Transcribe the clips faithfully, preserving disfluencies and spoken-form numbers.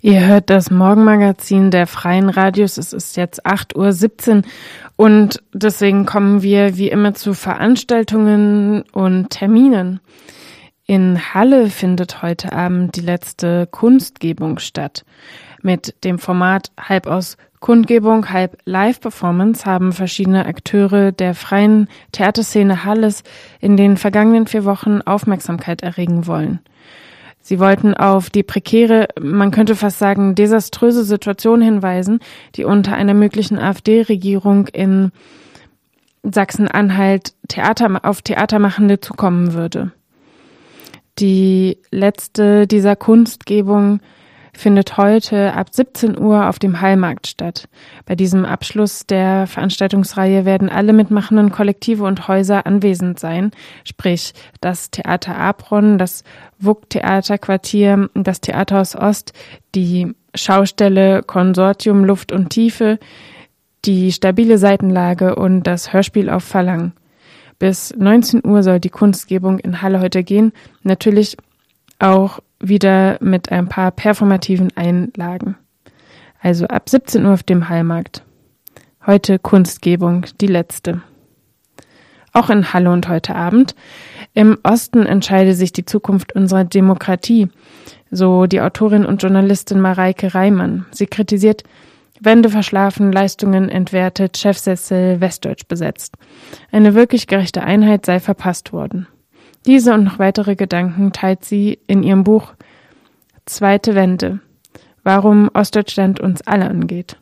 Ihr hört das Morgenmagazin der Freien Radios. Es ist jetzt acht Uhr siebzehn und deswegen kommen wir wie immer zu Veranstaltungen und Terminen. In Halle findet heute Abend die letzte Kunstgebung statt. Mit dem Format halb aus Kundgebung, halb Live-Performance haben verschiedene Akteure der freien Theaterszene Halles in den vergangenen vier Wochen Aufmerksamkeit erregen wollen. Sie wollten auf die prekäre, man könnte fast sagen, desaströse Situation hinweisen, die unter einer möglichen AfD-Regierung in Sachsen-Anhalt Theater, auf Theatermachende zukommen würde. Die letzte dieser Kunstgebung findet heute ab siebzehn Uhr auf dem Hallmarkt statt. Bei diesem Abschluss der Veranstaltungsreihe werden alle mitmachenden Kollektive und Häuser anwesend sein, sprich das Theater Apron, das W U K-Theaterquartier, das Theaterhaus Ost, die Schaustelle Konsortium Luft und Tiefe, die stabile Seitenlage und das Hörspiel auf Verlangen. Bis neunzehn Uhr soll die Kunstgebung in Halle heute gehen, natürlich auch wieder mit ein paar performativen Einlagen. Also ab siebzehn Uhr auf dem Hallmarkt. Heute Kunstgebung, die letzte. Auch in Halle und heute Abend. Im Osten entscheide sich die Zukunft unserer Demokratie, so die Autorin und Journalistin Mareike Reimann. Sie kritisiert, Wände verschlafen, Leistungen entwertet, Chefsessel westdeutsch besetzt. Eine wirklich gerechte Einheit sei verpasst worden. Diese und noch weitere Gedanken teilt sie in ihrem Buch Zweite Wende, warum Ostdeutschland uns alle angeht.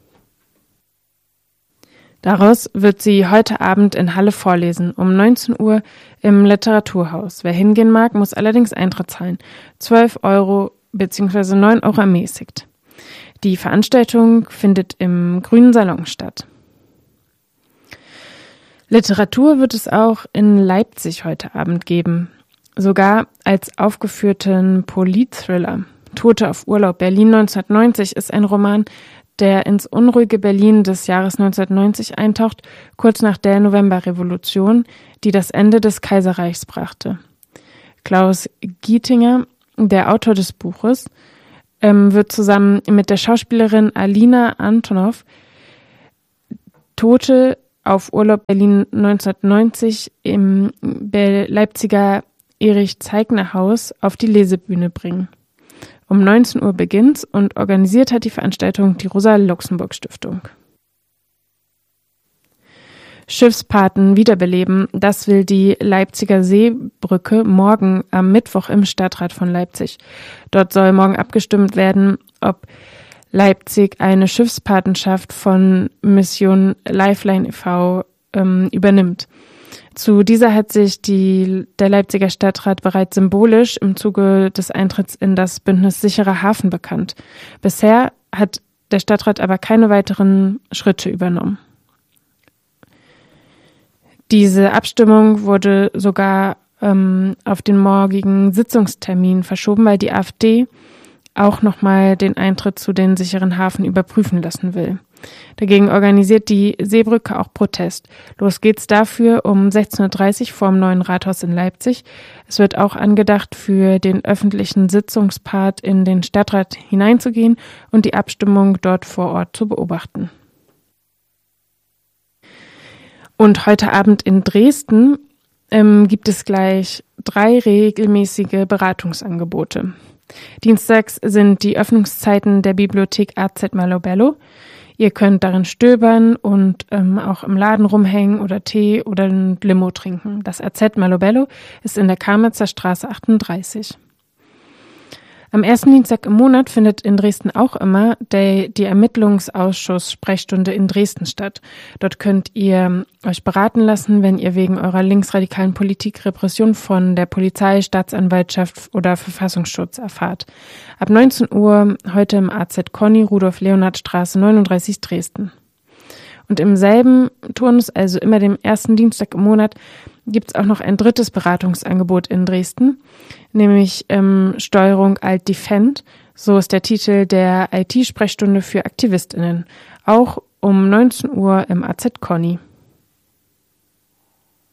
Daraus wird sie heute Abend in Halle vorlesen, um neunzehn Uhr im Literaturhaus. Wer hingehen mag, muss allerdings Eintritt zahlen, zwölf Euro bzw. neun Euro ermäßigt. Die Veranstaltung findet im Grünen Salon statt. Literatur wird es auch in Leipzig heute Abend geben, sogar als aufgeführten Politthriller. Tote auf Urlaub Berlin neunzehnhundertneunzig ist ein Roman, der ins unruhige Berlin des Jahres neunzehnhundertneunzig eintaucht, kurz nach der Novemberrevolution, die das Ende des Kaiserreichs brachte. Klaus Gietinger, der Autor des Buches, ähm, wird zusammen mit der Schauspielerin Alina Antonov Tote auf Urlaub Berlin neunzehnhundertneunzig im Leipziger Erich-Zeigner-Haus auf die Lesebühne bringen. Um neunzehn Uhr beginnt's und organisiert hat die Veranstaltung die Rosa-Luxemburg-Stiftung. Schiffspaten wiederbeleben, das will die Leipziger Seebrücke morgen am Mittwoch im Stadtrat von Leipzig. Dort soll morgen abgestimmt werden, ob Leipzig eine Schiffspatenschaft von Mission Lifeline e V ähm, übernimmt. Zu dieser hat sich die, der Leipziger Stadtrat bereits symbolisch im Zuge des Eintritts in das Bündnis Sicherer Hafen bekannt. Bisher hat der Stadtrat aber keine weiteren Schritte übernommen. Diese Abstimmung wurde sogar ähm, auf den morgigen Sitzungstermin verschoben, weil die AfD auch nochmal den Eintritt zu den sicheren Hafen überprüfen lassen will. Dagegen organisiert die Seebrücke auch Protest. Los geht's dafür um sechzehn Uhr dreißig vor dem neuen Rathaus in Leipzig. Es wird auch angedacht, für den öffentlichen Sitzungspart in den Stadtrat hineinzugehen und die Abstimmung dort vor Ort zu beobachten. Und heute Abend in Dresden ähm, gibt es gleich drei regelmäßige Beratungsangebote. Dienstags sind die Öffnungszeiten der Bibliothek A Z Malobello. Ihr könnt darin stöbern und ähm, auch im Laden rumhängen oder Tee oder ein Limo trinken. Das A Z Malobello ist in der Karmitzer Straße achtunddreißig. Am ersten Dienstag im Monat findet in Dresden auch immer der, die Ermittlungsausschuss-Sprechstunde in Dresden statt. Dort könnt ihr euch beraten lassen, wenn ihr wegen eurer linksradikalen Politik Repression von der Polizei, Staatsanwaltschaft oder Verfassungsschutz erfahrt. Ab neunzehn Uhr heute im A Z Conny, Rudolf-Leonhard-Straße neununddreißig Dresden. Und im selben Turnus, also immer dem ersten Dienstag im Monat, gibt es auch noch ein drittes Beratungsangebot in Dresden, nämlich ähm, Steuerung Alt-Defend. So ist der Titel der I T-Sprechstunde für AktivistInnen. Auch um neunzehn Uhr im A Z Conny.